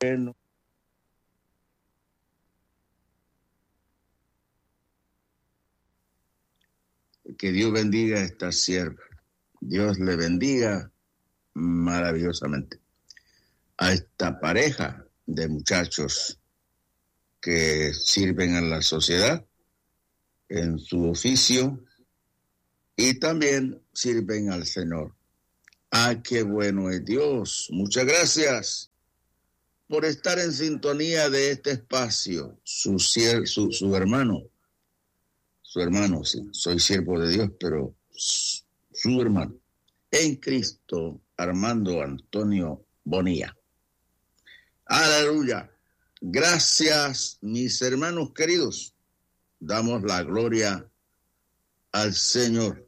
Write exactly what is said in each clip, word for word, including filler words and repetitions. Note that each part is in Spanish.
bueno. Que Dios bendiga a esta sierva. Dios le bendiga maravillosamente a esta pareja de muchachos que sirven a la sociedad en su oficio y también sirven al Señor. ¡Ah, qué bueno es Dios! Muchas gracias por estar en sintonía de este espacio. Su, su, su hermano, su hermano, sí, soy siervo de Dios, pero su, su hermano, en Cristo, Armando Antonio Bonilla. Aleluya. Gracias, mis hermanos queridos. Damos la gloria al Señor.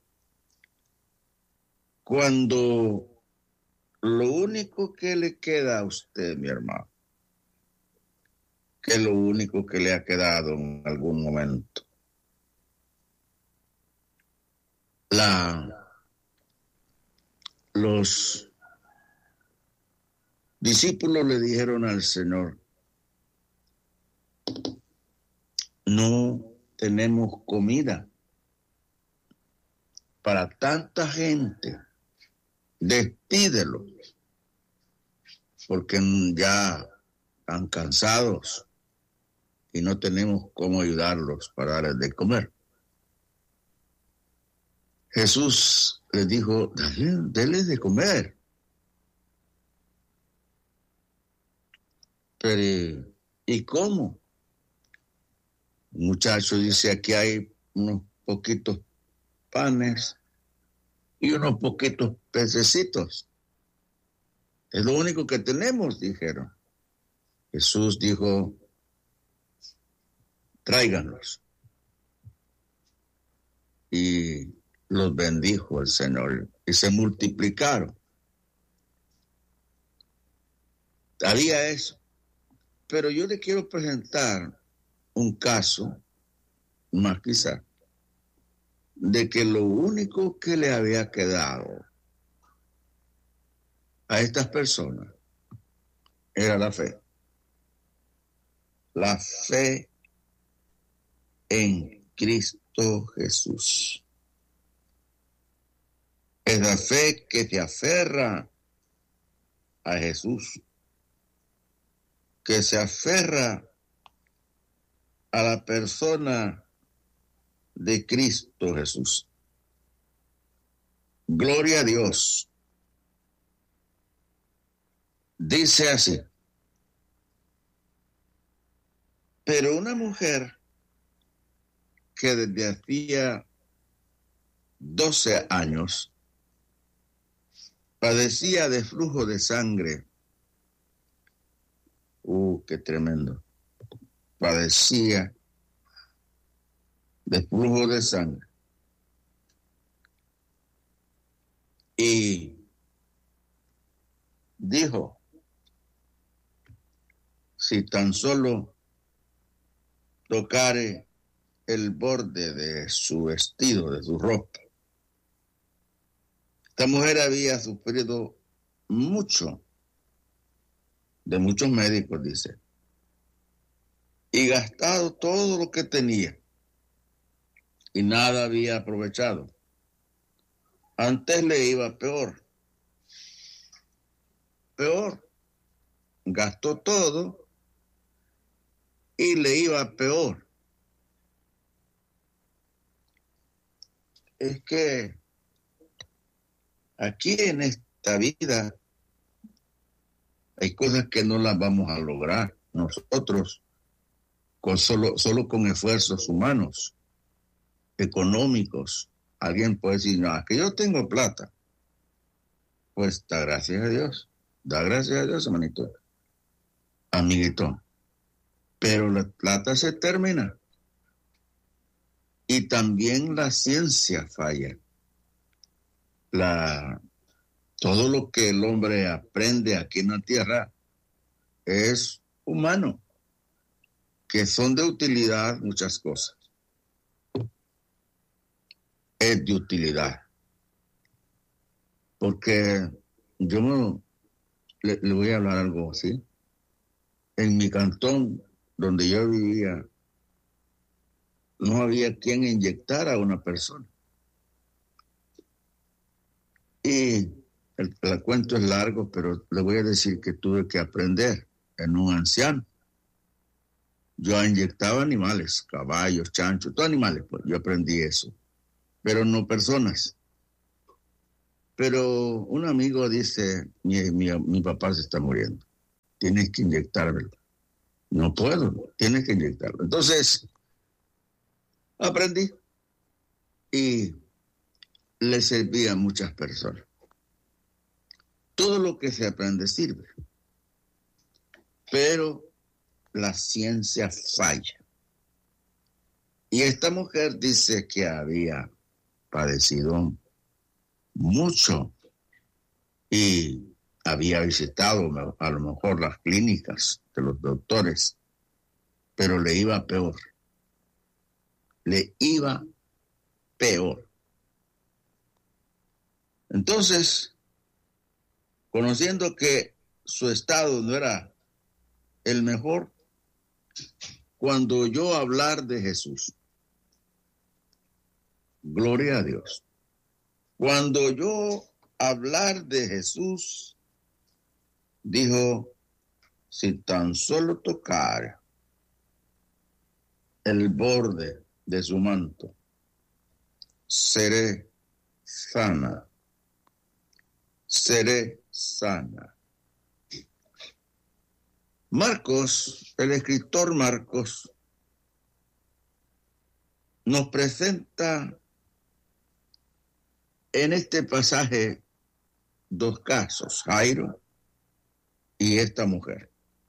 Cuando lo único que le queda a usted, mi hermano, que es lo único que le ha quedado en algún momento, la, los discípulos le dijeron al Señor, no tenemos comida para tanta gente, despídelo, porque ya están cansados y no tenemos cómo ayudarlos para darles de comer. Jesús les dijo, denles de comer. Pero, ¿y cómo? El muchacho dice, aquí hay unos poquitos panes y unos poquitos pececitos. Es lo único que tenemos, dijeron. Jesús dijo, tráiganlos. Y los bendijo el Señor y se multiplicaron. Había eso. Pero yo le quiero presentar un caso, más quizá, de que lo único que le había quedado a estas personas era la fe. La fe en Cristo Jesús. Es la fe que te aferra a Jesús, que se aferra a la persona de Cristo Jesús. Gloria a Dios. Dice así, pero una mujer que desde hacía doce años padecía de flujo de sangre. Uh, qué tremendo. Padecía de flujo de sangre. Y dijo, si tan solo tocare el borde de su vestido, de su ropa. Esta mujer había sufrido mucho, de muchos médicos, dice, y gastado todo lo que tenía, y nada había aprovechado. Antes le iba peor, peor, gastó todo y le iba peor. Es que aquí en esta vida hay cosas que no las vamos a lograr nosotros con solo, solo con esfuerzos humanos, económicos. Alguien puede decir, no, que yo tengo plata. Pues da gracias a Dios. Da gracias a Dios, hermanito. Amiguito. Pero la plata se termina. Y también la ciencia falla. La, todo lo que el hombre aprende aquí en la tierra es humano, que son de utilidad muchas cosas. Es de utilidad. Porque yo me, le, le voy a hablar algo así. en mi cantón donde yo vivía, no había quien inyectara a una persona. Y el, el cuento es largo, pero le voy a decir que tuve que aprender en un anciano. Yo inyectaba animales, caballos, chanchos, todos animales, pues yo aprendí eso, pero no personas. Pero un amigo dice, mi, mi, mi papá se está muriendo, tienes que inyectármelo. No puedo, tienes que inyectarlo. Entonces, aprendí y le serví a muchas personas. Todo lo que se aprende sirve, pero la ciencia falla. Y esta mujer dice que había padecido mucho y había visitado a lo mejor las clínicas de los doctores, pero le iba peor. Le iba peor. Entonces, conociendo que su estado no era el mejor, cuando oyó hablar de Jesús, gloria a Dios, cuando oyó hablar de Jesús, dijo, si tan solo tocara el borde de su manto, seré sana, seré sana. Marcos, el escritor Marcos, nos presenta en este pasaje dos casos, Jairo y esta mujer.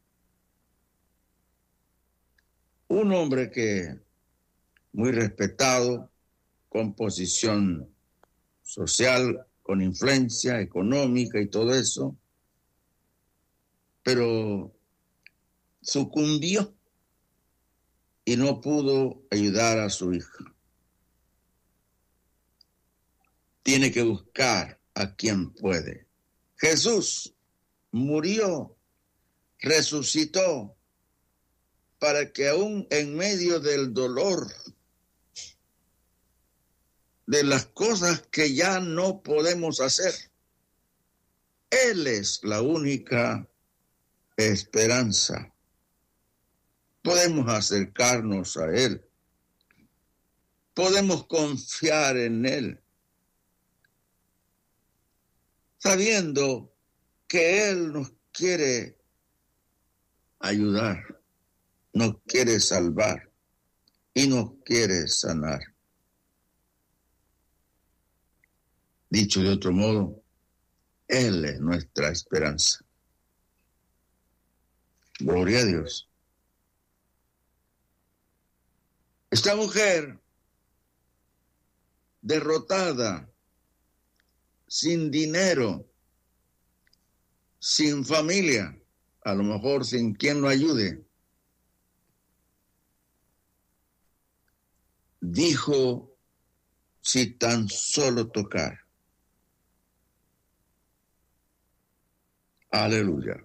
Un hombre que muy respetado, con posición social, con influencia económica y todo eso, pero sucumbió y no pudo ayudar a su hija. Tiene que buscar a quien puede. Jesús murió, resucitó, para que aún en medio del dolor, de las cosas que ya no podemos hacer, Él es la única esperanza. Podemos acercarnos a Él. Podemos confiar en Él, sabiendo que Él nos quiere ayudar, nos quiere salvar y nos quiere sanar. Dicho de otro modo, Él es nuestra esperanza. Gloria a Dios. Esta mujer derrotada, sin dinero, sin familia, a lo mejor sin quien lo ayude, dijo, si tan solo tocar. Aleluya.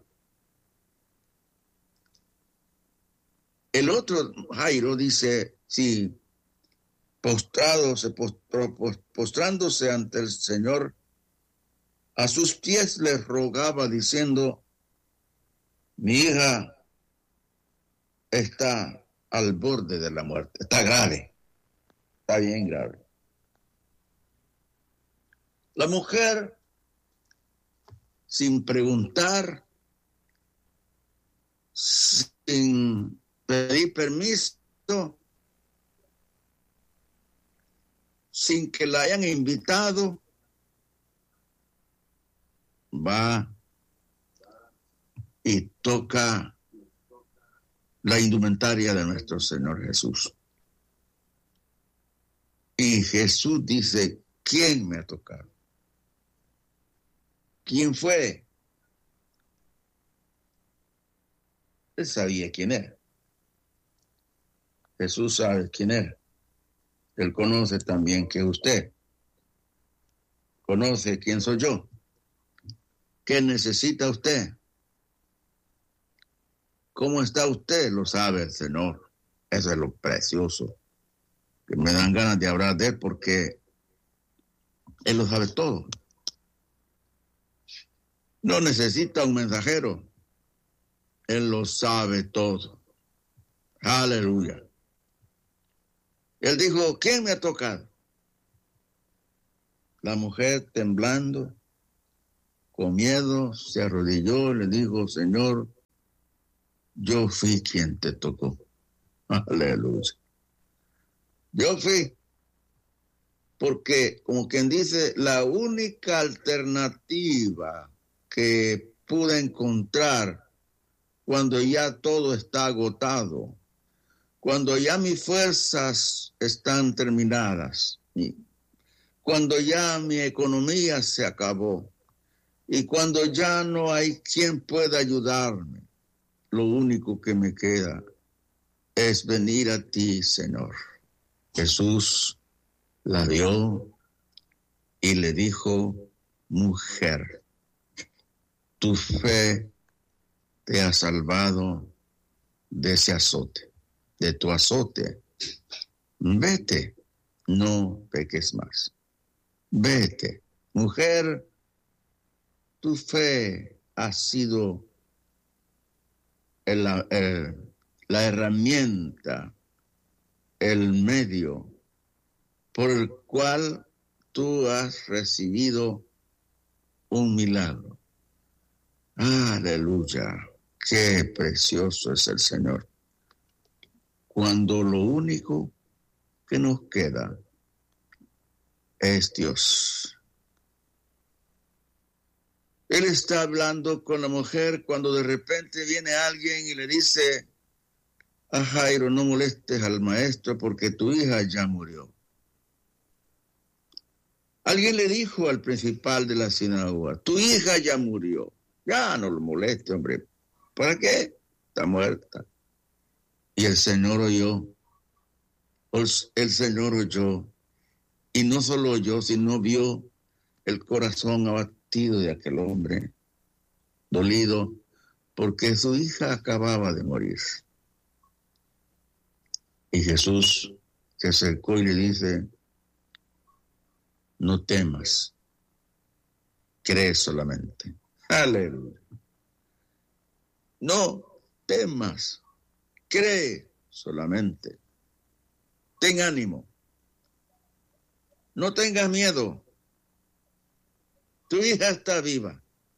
El otro Jairo dice, sí, postrándose, postró, postrándose ante el Señor, a sus pies le rogaba diciendo, mi hija está al borde de la muerte, está grave, está bien grave. La mujer, sin preguntar, sin pedir permiso, sin que la hayan invitado, va y toca la indumentaria de nuestro Señor Jesús. Y Jesús dice, ¿quién me ha tocado? ¿Quién fue? Él sabía quién era. Jesús sabe quién era. Él conoce también que usted conoce quién soy yo. ¿Qué necesita usted? ¿cómo está usted? Lo sabe el Señor. Eso es lo precioso. Que me dan ganas de hablar de Él porque Él lo sabe todo. No necesita un mensajero. Él lo sabe todo. Aleluya. Él dijo, ¿quién me ha tocado? La mujer, temblando, con miedo, se arrodilló y le dijo, Señor, yo fui quien te tocó. Aleluya. Yo fui. Porque, como quien dice, la única alternativa que pude encontrar cuando ya todo está agotado, cuando ya mis fuerzas están terminadas, cuando ya mi economía se acabó y cuando ya no hay quien pueda ayudarme, lo único que me queda es venir a ti, Señor. Jesús la vio y le dijo, mujer, tu fe te ha salvado de ese azote, de tu azote. Vete, no peques más. Vete, mujer, tu fe ha sido el, el, la herramienta, el medio por el cual tú has recibido un milagro. Aleluya, qué precioso es el Señor. Cuando lo único que nos queda es Dios. Él está hablando con la mujer cuando de repente viene alguien y le dice a Jairo, no molestes al maestro porque tu hija ya murió. Alguien le dijo al principal de la sinagoga, tu hija ya murió. Ya no lo moleste, hombre. ¿Para qué? Está muerta. Y el Señor oyó. El Señor oyó. Y no solo oyó, sino vio el corazón abatido de aquel hombre, dolido, porque su hija acababa de morir. Y Jesús se acercó y le dice, no temas, cree solamente. Aleluya. No temas, cree solamente. Ten ánimo. No tengas miedo. Tu hija está viva.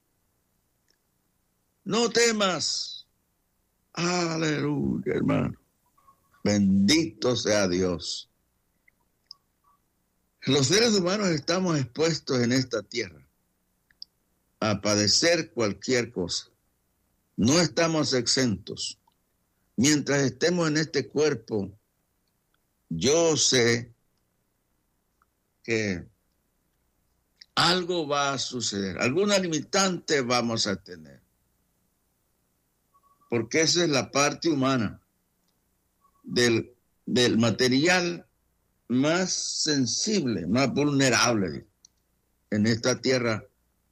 No temas. Aleluya, hermano. Bendito sea Dios. Los seres humanos estamos expuestos en esta tierra a padecer cualquier cosa. No estamos exentos. Mientras estemos en este cuerpo, yo sé que algo va a suceder, alguna limitante vamos a tener, porque esa es la parte humana del, del material más sensible, más vulnerable en esta tierra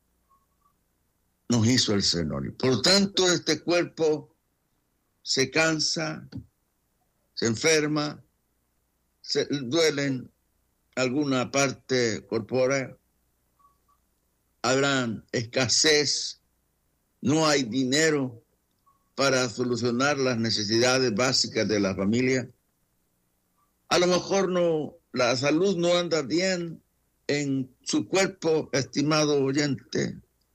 nos hizo el Señor. Y por tanto, este cuerpo se cansa, se enferma, se duelen alguna parte corpórea, habrá escasez, no hay dinero para solucionar las necesidades básicas de la familia. A lo mejor no, la salud no anda bien en su cuerpo, estimado oyente,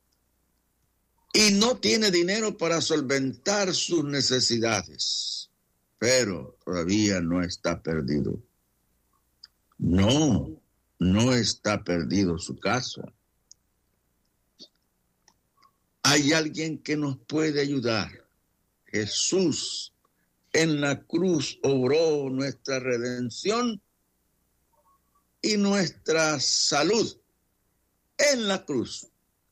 y no tiene dinero para solventar sus necesidades, pero todavía no está perdido. No, no está perdido su caso. Hay alguien que nos puede ayudar. Jesús en la cruz obró nuestra redención y nuestra salud en la cruz.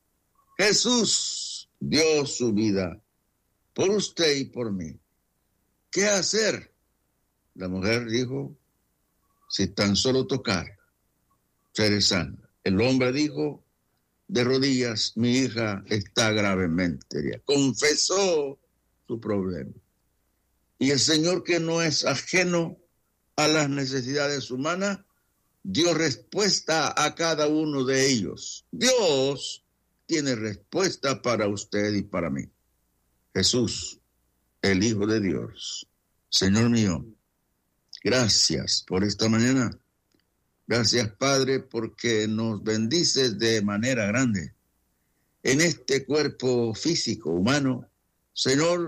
Jesús dio su vida por usted y por mí. ¿Qué hacer? La mujer dijo, si tan solo tocar, seré sana. El hombre dijo, de rodillas, mi hija está gravemente herida. Confesó su problema. Y el Señor, que no es ajeno a las necesidades humanas, dio respuesta a cada uno de ellos. Dios tiene respuesta para usted y para mí. Jesús, el Hijo de Dios. Señor mío, gracias por esta mañana. Gracias, Padre, porque nos bendices de manera grande en este cuerpo físico, humano. Señor,